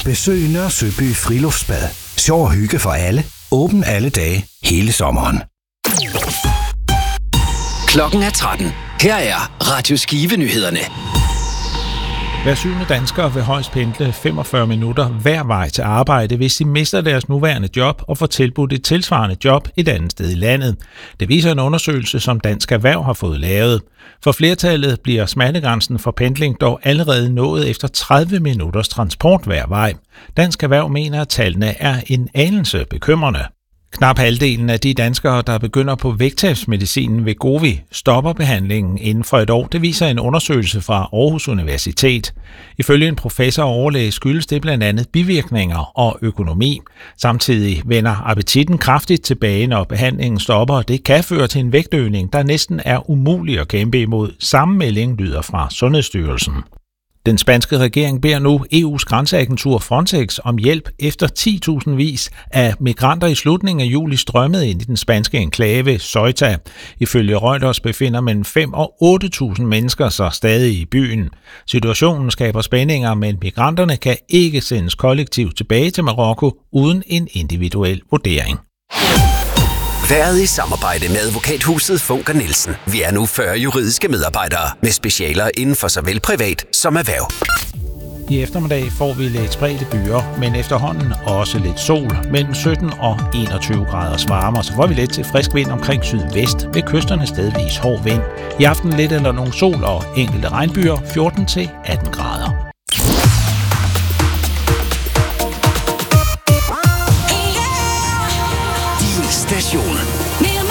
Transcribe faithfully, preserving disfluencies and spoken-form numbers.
Besøg Nørre Søby Friluftsbad. Sjov og hygge for alle. Åben alle dage, hele sommeren. Klokken er tretten. Her er Radio Skive-nyhederne. Hver syvende dansker vil højst pendle femogfyrre minutter hver vej til arbejde, hvis de mister deres nuværende job og får tilbudt et tilsvarende job et andet sted i landet. Det viser en undersøgelse, som Dansk Erhverv har fået lavet. For flertallet bliver smertegrænsen for pendling dog allerede nået efter tredive minutters transport hver vej. Dansk Erhverv mener, at tallene er en anelse bekymrende. Knap halvdelen af de danskere, der begynder på vægttabsmedicinen Wegovy, stopper behandlingen inden for et år. Det viser en undersøgelse fra Aarhus Universitet. Ifølge en professor og overlæge skyldes det blandt andet bivirkninger og økonomi. Samtidig vender appetitten kraftigt tilbage, når behandlingen stopper. Det kan føre til en vægtøgning, der næsten er umulig at kæmpe imod. Samme melding lyder fra Sundhedsstyrelsen. Den spanske regering beder nu E U's grænseagentur Frontex om hjælp efter ti tusind vis af migranter i slutningen af juli strømmede ind i den spanske enklave Ceuta. Ifølge Reuters befinder mellem fem og otte tusind mennesker sig stadig i byen. Situationen skaber spændinger, men migranterne kan ikke sendes kollektivt tilbage til Marokko uden en individuel vurdering. Været i samarbejde med advokathuset Funker Nielsen. Vi er nu fyrre juridiske medarbejdere med specialer inden for såvel privat som erhverv. I eftermiddag får vi lidt spredte byer, men efterhånden også lidt sol. Mellem sytten og enogtyve graders varme, så får vi lidt til frisk vind omkring sydvest. Ved kysterne stedvis hård vind. I aften lidt eller nogle sol og enkelte regnbyer, fjorten til atten grader.